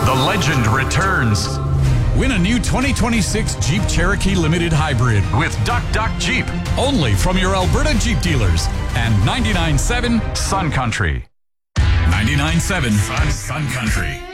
The legend returns. Win a new 2026 Jeep Cherokee Limited Hybrid with Duck Duck Jeep. Only from your Alberta Jeep dealers and 99.7 Sun Country. 99.7 Sun Country.